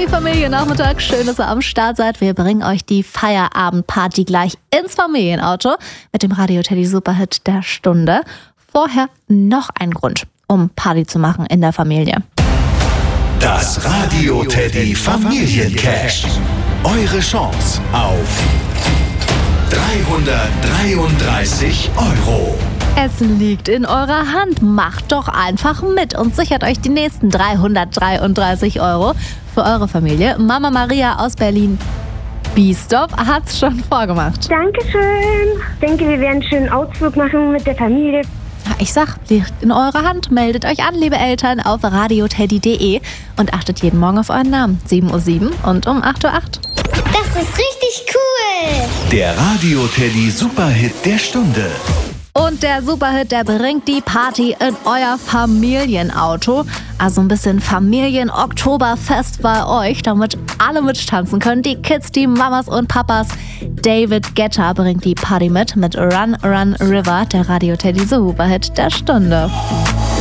Teddy Familiennachmittag. Schön, dass ihr am Start seid. Wir bringen euch die Feierabendparty gleich ins Familienauto mit dem Radio Teddy Superhit der Stunde. Vorher noch ein Grund, um Party zu machen in der Familie. Das Radio Teddy Familiencash. Eure Chance auf 333 €. Es liegt in eurer Hand. Macht doch einfach mit und sichert euch die nächsten 333 € für eure Familie. Mama Maria aus Berlin Biesdorf hat's schon vorgemacht. Dankeschön. Ich denke, wir werden einen schönen Ausflug machen mit der Familie. Ich sag, liegt in eurer Hand. Meldet euch an, liebe Eltern, auf radioteddy.de und achtet jeden Morgen auf euren Namen. 7:07 Uhr und um 8:08 Uhr. Das ist richtig cool. Der Radio Teddy Superhit der Stunde. Und der Superhit, der bringt die Party in euer Familienauto. Also ein bisschen Familien-Oktoberfest bei euch, damit alle mittanzen können. Die Kids, die Mamas und Papas. David Guetta bringt die Party mit Run, Run, River, der Radio Teddy Superhit der Stunde.